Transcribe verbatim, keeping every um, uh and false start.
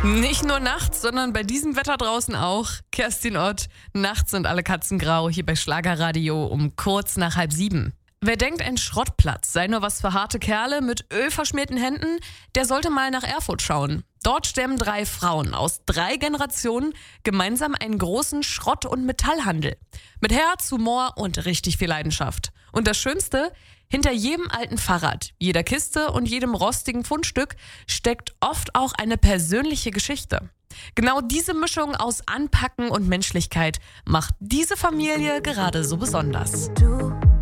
Nicht nur nachts, sondern bei diesem Wetter draußen auch. Kerstin Ott, nachts sind alle Katzen grau, hier bei Schlagerradio um kurz nach halb sieben. Wer denkt, ein Schrottplatz sei nur was für harte Kerle mit ölverschmierten Händen, der sollte mal nach Erfurt schauen. Dort stemmen drei Frauen aus drei Generationen gemeinsam einen großen Schrott- und Metallhandel. Mit Herz, Humor und richtig viel Leidenschaft. Und das Schönste, hinter jedem alten Fahrrad, jeder Kiste und jedem rostigen Fundstück steckt oft auch eine persönliche Geschichte. Genau diese Mischung aus Anpacken und Menschlichkeit macht diese Familie gerade so besonders. Du